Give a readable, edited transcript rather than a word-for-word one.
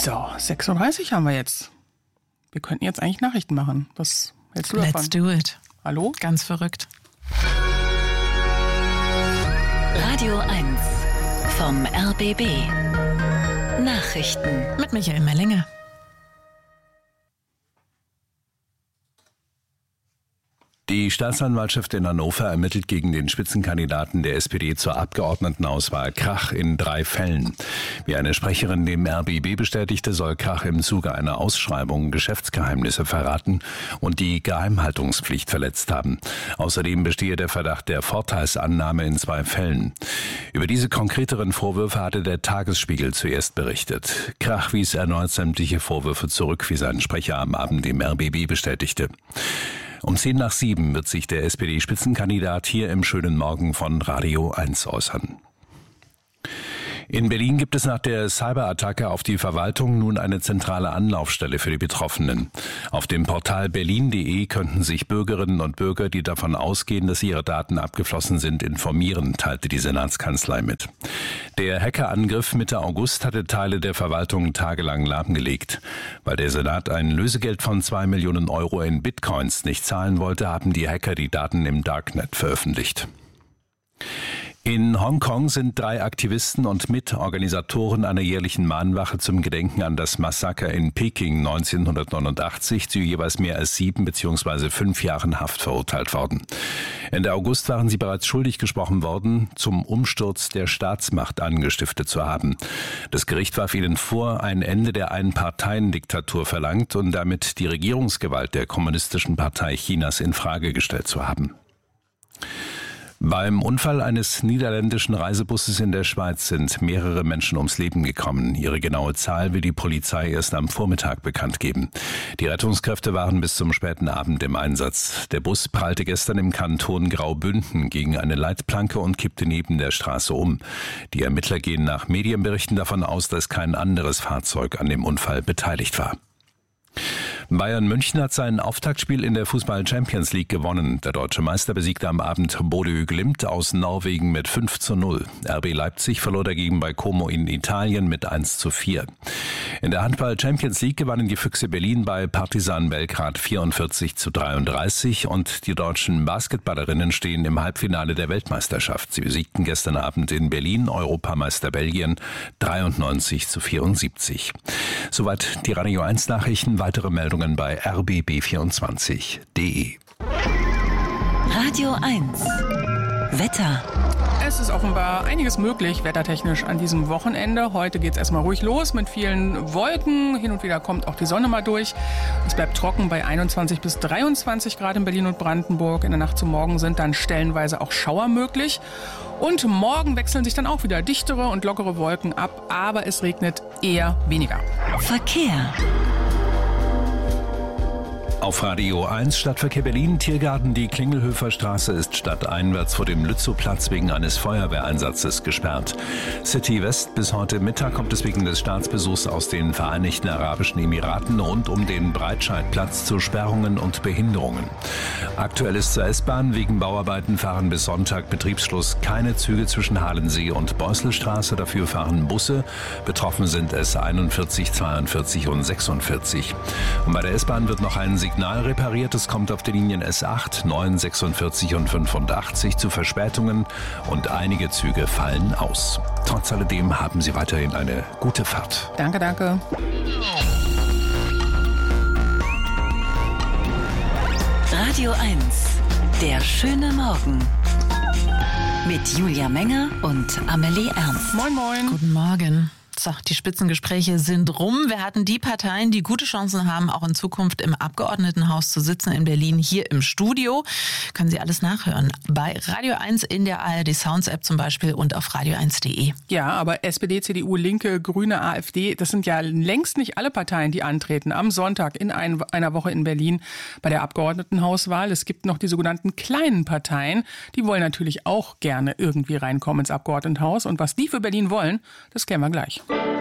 So, 6:30 haben wir jetzt. Wir könnten jetzt eigentlich Nachrichten machen. Was hältst du davon? Let's do it. Hallo? Ganz verrückt. Radio 1 vom RBB. Nachrichten. Mit Michael Mellinger. Die Staatsanwaltschaft in Hannover ermittelt gegen den Spitzenkandidaten der SPD zur Abgeordnetenauswahl Krach in 3 Fällen. Wie eine Sprecherin dem RBB bestätigte, soll Krach im Zuge einer Ausschreibung Geschäftsgeheimnisse verraten und die Geheimhaltungspflicht verletzt haben. Außerdem bestehe der Verdacht der Vorteilsannahme in 2 Fällen. Über diese konkreteren Vorwürfe hatte der Tagesspiegel zuerst berichtet. Krach wies erneut sämtliche Vorwürfe zurück, wie sein Sprecher am Abend dem RBB bestätigte. Um 6:10 wird sich der SPD-Spitzenkandidat hier im schönen Morgen von Radio 1 äußern. In Berlin gibt es nach der Cyberattacke auf die Verwaltung nun eine zentrale Anlaufstelle für die Betroffenen. Auf dem Portal berlin.de könnten sich Bürgerinnen und Bürger, die davon ausgehen, dass ihre Daten abgeflossen sind, informieren, teilte die Senatskanzlei mit. Der Hackerangriff Mitte August hatte Teile der Verwaltung tagelang lahmgelegt. Weil der Senat ein Lösegeld von 2 Millionen Euro in Bitcoins nicht zahlen wollte, haben die Hacker die Daten im Darknet veröffentlicht. In Hongkong sind 3 Aktivisten und Mitorganisatoren einer jährlichen Mahnwache zum Gedenken an das Massaker in Peking 1989 zu jeweils mehr als 7 bzw. 5 Jahren Haft verurteilt worden. Ende August waren sie bereits schuldig gesprochen worden, zum Umsturz der Staatsmacht angestiftet zu haben. Das Gericht warf ihnen vor, ein Ende der Einparteiendiktatur verlangt und damit die Regierungsgewalt der Kommunistischen Partei Chinas in Frage gestellt zu haben. Beim Unfall eines niederländischen Reisebusses in der Schweiz sind mehrere Menschen ums Leben gekommen. Ihre genaue Zahl will die Polizei erst am Vormittag bekannt geben. Die Rettungskräfte waren bis zum späten Abend im Einsatz. Der Bus prallte gestern im Kanton Graubünden gegen eine Leitplanke und kippte neben der Straße um. Die Ermittler gehen nach Medienberichten davon aus, dass kein anderes Fahrzeug an dem Unfall beteiligt war. Bayern München hat sein Auftaktspiel in der Fußball-Champions League gewonnen. Der deutsche Meister besiegte am Abend Bodø Glimt aus Norwegen mit 5:0. RB Leipzig verlor dagegen bei Como in Italien mit 1:4. In der Handball-Champions League gewannen die Füchse Berlin bei Partizan Belgrad 44:33 und die deutschen Basketballerinnen stehen im Halbfinale der Weltmeisterschaft. Sie besiegten gestern Abend in Berlin Europameister Belgien 93:74. Soweit die Radio 1 Nachrichten. Weitere Meldungen bei rbb24.de. Radio 1 Wetter. Es ist offenbar einiges möglich, wettertechnisch an diesem Wochenende. Heute geht es erstmal ruhig los mit vielen Wolken. Hin und wieder kommt auch die Sonne mal durch. Es bleibt trocken bei 21 bis 23 Grad in Berlin und Brandenburg. In der Nacht zum Morgen sind dann stellenweise auch Schauer möglich. Und morgen wechseln sich dann auch wieder dichtere und lockere Wolken ab. Aber es regnet eher weniger. Verkehr. Auf Radio 1 Stadtverkehr Berlin, Tiergarten, die Klingelhöfer Straße ist stadteinwärts vor dem Lützowplatz wegen eines Feuerwehreinsatzes gesperrt. City West bis heute Mittag kommt es wegen des Staatsbesuchs aus den Vereinigten Arabischen Emiraten rund um den Breitscheidplatz zu Sperrungen und Behinderungen. Aktuell ist zur S-Bahn, wegen Bauarbeiten fahren bis Sonntag Betriebsschluss keine Züge zwischen Halensee und Beusselstraße, dafür fahren Busse. Betroffen sind es 41, 42 und 46. Und bei der S-Bahn wird noch ein Signal repariert. Es kommt auf den Linien S8, 9, 46 und 85 zu Verspätungen und einige Züge fallen aus. Trotz alledem haben Sie weiterhin eine gute Fahrt. Danke, danke. Radio 1, der schöne Morgen. Mit Julia Menger und Amelie Ernst. Moin, moin. Guten Morgen. So, die Spitzengespräche sind rum. Wir hatten die Parteien, die gute Chancen haben, auch in Zukunft im Abgeordnetenhaus zu sitzen in Berlin, hier im Studio. Können Sie alles nachhören. Bei Radio 1 in der ARD Sounds App zum Beispiel und auf radio1.de. Ja, aber SPD, CDU, Linke, Grüne, AfD, das sind ja längst nicht alle Parteien, die antreten. Am Sonntag in einer Woche in Berlin bei der Abgeordnetenhauswahl. Es gibt noch die sogenannten kleinen Parteien. Die wollen natürlich auch gerne irgendwie reinkommen ins Abgeordnetenhaus. Und was die für Berlin wollen, das klären wir gleich.